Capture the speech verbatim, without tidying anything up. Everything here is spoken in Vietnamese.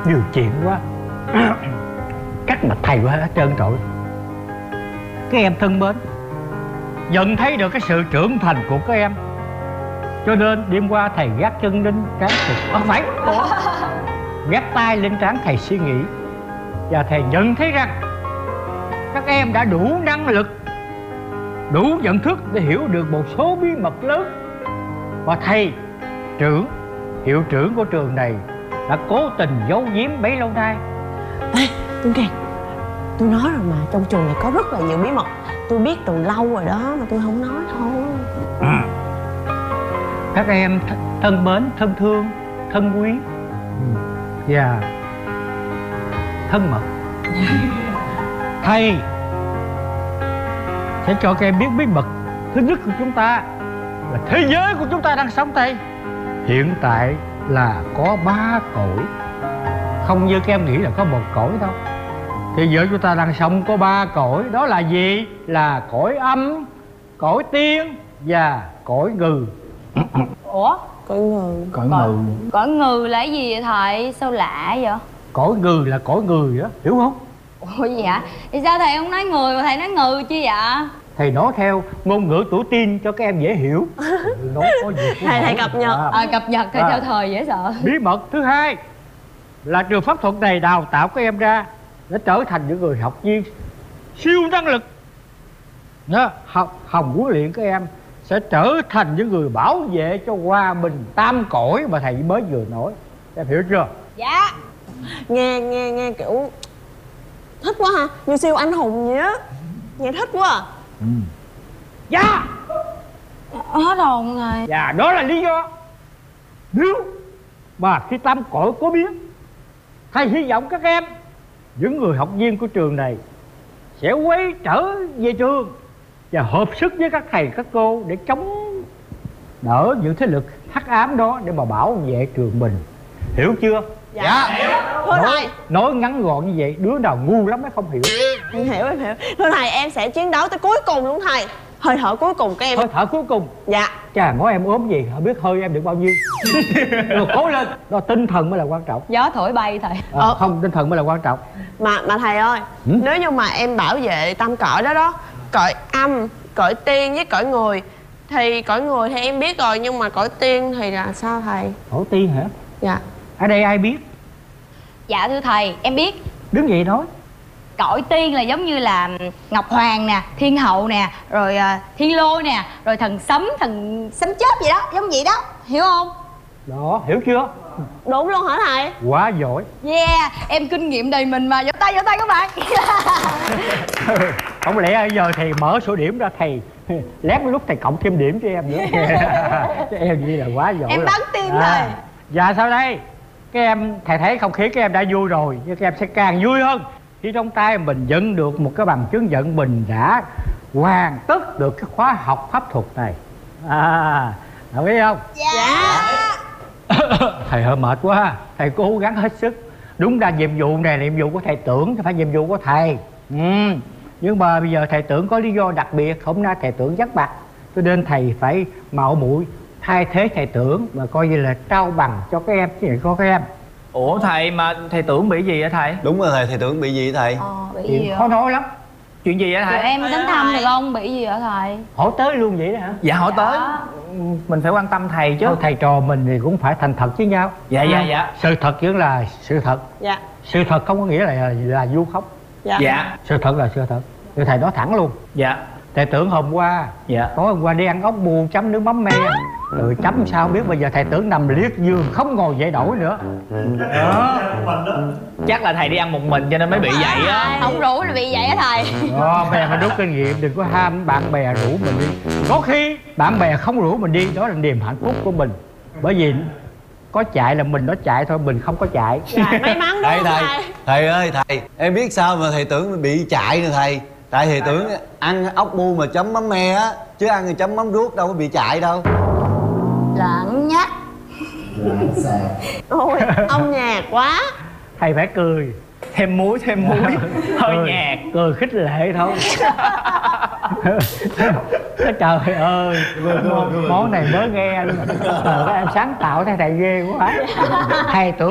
Nhiều chuyện quá. Cách mà thầy quá hết trơn trọi. Các em thân mến, nhận thấy được cái sự trưởng thành của các em, cho nên đêm qua thầy gác chân lên trán thầy. Không phải, gác tay lên trán thầy suy nghĩ. Và thầy nhận thấy rằng các em đã đủ năng lực, đủ nhận thức để hiểu được một số bí mật lớn và thầy trưởng, hiệu trưởng của trường này đã cố tình giấu giếm bấy lâu nay. Ê, Tuấn Kiệt, tôi nói rồi mà, trong trường này có rất là nhiều bí mật. Tôi biết từ lâu rồi đó, mà tôi không nói thôi. À, các em th thân mến, thân thương, thân quý và thân mật, thầy sẽ cho các em biết bí mật thứ nhất của chúng ta là thế giới của chúng ta đang sống đây hiện tại là có ba cõi, không như các em nghĩ là có một cõi đâu. Thế giới chúng ta đang sống có ba cõi, đó là gì? Là cõi âm, cõi tiên và cõi ngừ. Ủa? Cõi ngừ. Cõi ngừ. Cõi ngừ là cái gì vậy thầy? Sao lạ vậy? Cõi ngừ là cõi người đó, hiểu không? Ủa gì hả? Thì sao thầy không nói người mà thầy nói ngừ chứ vậy? Thầy nói theo ngôn ngữ tuổi teen cho các em dễ hiểu. Nói có gì Thầy thầy cập nhật. à. À, cập nhật thầy À. theo thời dễ sợ. Bí mật thứ hai là trường pháp thuật này đào tạo các em ra để trở thành những người học viên siêu năng lực. Đó, học hồng huấn luyện các em sẽ trở thành những người bảo vệ cho hòa bình tam cõi mà thầy mới vừa nói. Em hiểu chưa? Dạ. Nghe, nghe, nghe kiểu thích quá ha, như siêu anh hùng vậy á. Nghe thích quá à. Ừ. Dạ. Hết hồn thầy. Và đó là lý do nếu mà khi tam cõi có biến, thầy hy vọng các em, những người học viên của trường này sẽ quay trở về trường và hợp sức với các thầy các cô để chống đỡ những thế lực hắc ám đó để mà bảo vệ trường mình. Hiểu chưa? Dạ. Thôi nói, thầy. nói ngắn gọn như vậy đứa nào ngu lắm mới không hiểu. Em hiểu, em hiểu. Thôi thầy, em sẽ chiến đấu tới cuối cùng luôn thầy. Hơi thở cuối cùng của em. Hơi thở cuối cùng. Dạ. Chà, nói em ốm gì không biết hơi em được bao nhiêu. Rồi cố lên. Đó, tinh thần mới là quan trọng. Gió thổi bay thầy. À, Ờ. không, tinh thần mới là quan trọng. Mà mà thầy ơi, Ừ? nếu như mà em bảo vệ tam cõi đó đó, cõi âm, cõi tiên với cõi người, thì cõi người thì em biết rồi, nhưng mà cõi tiên thì là sao thầy? Tổ tiên hả? Dạ. Ở đây ai biết? Dạ thưa thầy, em biết. Đứng dậy nói. Cõi tiên là giống như là Ngọc Hoàng nè, Thiên Hậu nè, rồi uh, Thiên Lôi nè, rồi thần sấm, thần sấm chớp gì đó, giống vậy đó, hiểu không? Đó, hiểu chưa? Đúng luôn hả thầy? Quá giỏi. Yeah, em kinh nghiệm đầy mình mà, vỗ tay vỗ tay các bạn. Không lẽ bây giờ thầy mở sổ điểm ra thầy lát lúc thầy cộng thêm điểm cho em nữa. Chứ em như là quá giỏi Em rồi. bắn tim À, rồi. dạ sao đây? Các em, thầy thấy không khí các em đã vui rồi, nhưng các em sẽ càng vui hơn khi trong tay mình nhận được một cái bằng chứng nhận mình đã hoàn tất được cái khóa học pháp thuật này. À, đồng ý không? Dạ. Thầy hơi mệt quá ha. Thầy cố gắng hết sức. Đúng ra nhiệm vụ này là nhiệm vụ của thầy Tưởng, chứ phải nhiệm vụ của thầy. Ừ. Nhưng mà bây giờ thầy Tưởng có lý do đặc biệt. Hôm nay thầy Tưởng vắng mặt, cho nên thầy phải mạo muội thay thế thầy Tưởng và coi như là trao bằng cho các em, chứ có các em. Ủa thầy, mà thầy Tưởng bị gì vậy thầy? Đúng rồi thầy, thầy Tưởng bị gì vậy thầy? Ờ, bị Chuyện gì khó vậy? nói lắm. Chuyện gì vậy Tụi thầy? em đến thăm được không? Bị gì vậy thầy? Hỏi tới luôn vậy đó hả? Dạ hỏi tới. Dạ. Mình phải quan tâm thầy chứ. Thôi, thầy trò mình thì cũng phải thành thật với nhau. Dạ dạ dạ. Sự thật vẫn là sự thật. Dạ. Sự thật không có nghĩa là là vu khống. Dạ. Dạ. Sự thật là sự thật. Thì thầy nói thẳng luôn. Dạ. Thầy Tưởng hôm qua, Dạ. tối hôm qua đi ăn ốc bu chấm nước mắm me, rồi chấm sao biết. Bây giờ thầy Tưởng nằm liệt giường không ngồi dậy nổi nữa. Đó. Chắc là thầy đi ăn một mình cho nên mới bị vậy á. Không rủ là bị vậy á thầy. Đó, bây giờ phải rút kinh nghiệm, đừng có ham bạn bè rủ mình đi. Có khi bạn bè không rủ mình đi, đó là niềm hạnh phúc của mình. Bởi vì có chạy là mình nó chạy thôi, mình không có chạy. Dạ, may mắn đúng Thầy không thầy, thầy? thầy ơi thầy, em biết sao mà thầy Tưởng bị chạy nè thầy. Tại thầy Tưởng ăn ốc bu mà chấm mắm me á, chứ ăn thì chấm mắm ruốc đâu có bị chạy đâu. Lợn nhát. Ôi, ông nhạt quá. Thầy phải cười. Thêm muối, thêm muối. Hơi Cười, nhạt. cười khích lệ thôi. Trời ơi, món này mới nghe luôn. Trời ơi, em sáng tạo thấy thầy ghê quá. Thầy Tưởng